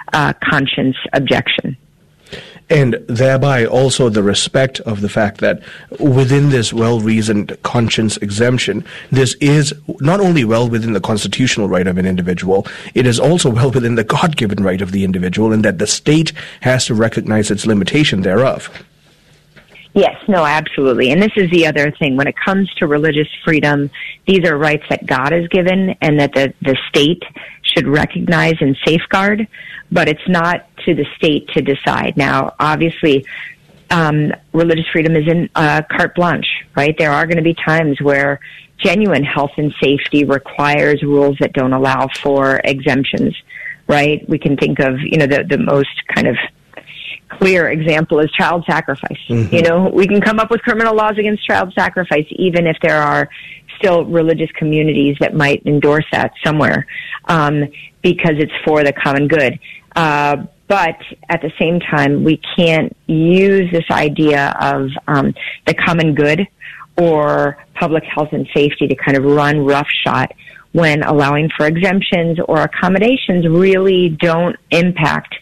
conscience objection. And thereby also the respect of the fact that within this well-reasoned conscience exemption, this is not only well within the constitutional right of an individual, it is also well within the God-given right of the individual, and that the state has to recognize its limitation thereof. Yes, no, absolutely. And this is the other thing. When it comes to religious freedom, these are rights that God has given and that the state should recognize and safeguard, but it's not to the state to decide. Now, obviously, religious freedom isn't carte blanche, right? There are going to be times where genuine health and safety requires rules that don't allow for exemptions, right? We can think of, the most kind of clear example is child sacrifice. Mm-hmm. We can come up with criminal laws against child sacrifice, even if there are still religious communities that might endorse that somewhere, because it's for the common good. But at the same time, we can't use this idea of the common good or public health and safety to kind of run roughshod when allowing for exemptions or accommodations really don't impact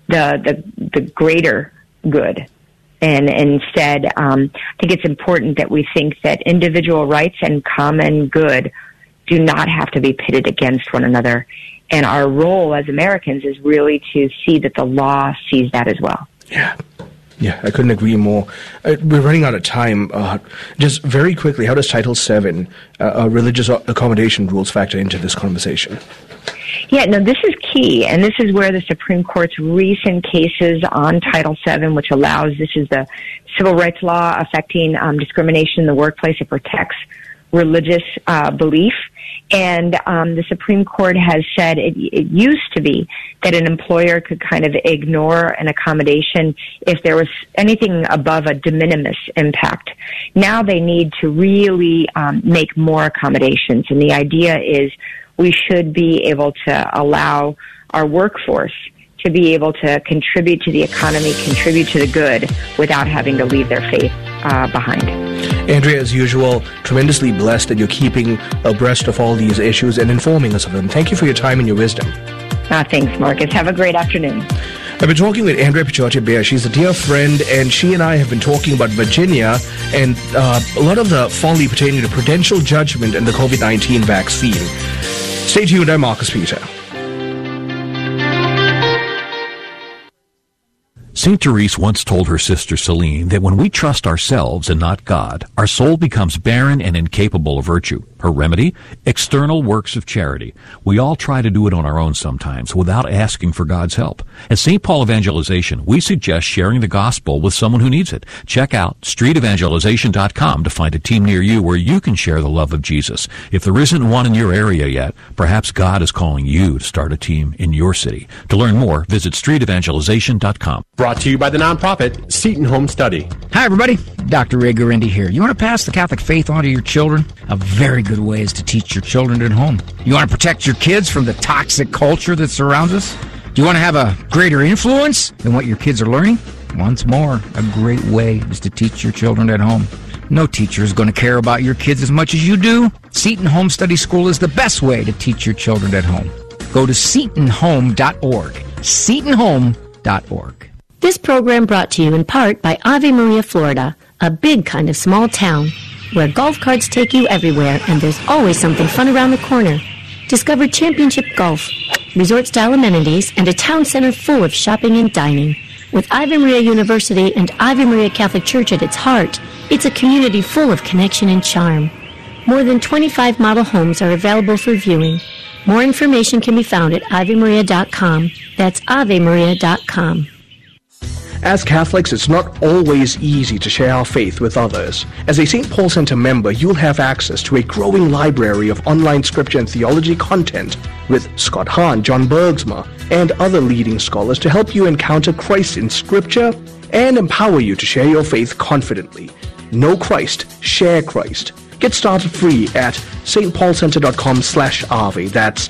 the greater good. And instead, I think it's important that we think that individual rights and common good do not have to be pitted against one another. And our role as Americans is really to see that the law sees that as well. Yeah, I couldn't agree more. We're running out of time. Just very quickly, how does Title VII religious accommodation rules factor into this conversation? Yeah, no, this is key, and this is where the Supreme Court's recent cases on Title VII, which this is the civil rights law affecting discrimination in the workplace. It protects religious belief. And the Supreme Court has said it used to be that an employer could kind of ignore an accommodation if there was anything above a de minimis impact. Now they need to really make more accommodations. And the idea is we should be able to allow our workforce to be able to contribute to the economy, contribute to the good without having to leave their faith behind. Andrea, as usual, tremendously blessed that you're keeping abreast of all these issues and informing us of them. Thank you for your time and your wisdom. Thanks, Marcus. Have a great afternoon. I've been talking with Andrea Pichote-Bear. She's a dear friend, and she and I have been talking about Virginia and a lot of the folly pertaining to prudential judgment and the COVID-19 vaccine. Stay tuned. I'm Marcus Peter. St. Therese once told her sister Celine that when we trust ourselves and not God, our soul becomes barren and incapable of virtue. Her remedy? External works of charity. We all try to do it on our own sometimes without asking for God's help. At St. Paul Evangelization, we suggest sharing the gospel with someone who needs it. Check out streetevangelization.com to find a team near you where you can share the love of Jesus. If there isn't one in your area yet, perhaps God is calling you to start a team in your city. To learn more, visit streetevangelization.com. Brought to you by the nonprofit Seton Home Study. Hi, everybody. Dr. Ray Guarendi here. You want to pass the Catholic faith on to your children? A very good way is to teach your children at home. You want to protect your kids from the toxic culture that surrounds us? Do you want to have a greater influence than what your kids are learning? Once more, a great way is to teach your children at home. No teacher is going to care about your kids as much as you do. Seton Home Study School is the best way to teach your children at home. Go to setonhome.org. setonhome.org. This program brought to you in part by Ave Maria, Florida, a big kind of small town where golf carts take you everywhere and there's always something fun around the corner. Discover championship golf, resort-style amenities, and a town center full of shopping and dining. With Ave Maria University and Ave Maria Catholic Church at its heart, it's a community full of connection and charm. More than 25 model homes are available for viewing. More information can be found at avemaria.com. That's avemaria.com. As Catholics, it's not always easy to share our faith with others. As a St. Paul Center member, you'll have access to a growing library of online scripture and theology content with Scott Hahn, John Bergsma, and other leading scholars to help you encounter Christ in scripture and empower you to share your faith confidently. Know Christ, share Christ. Get started free at stpaulcenter.com/ave. That's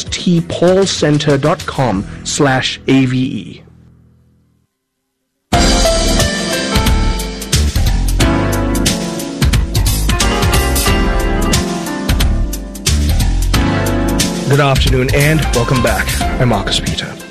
stpaulcenter.com/ave. Good afternoon and welcome back. I'm Marcus Peter.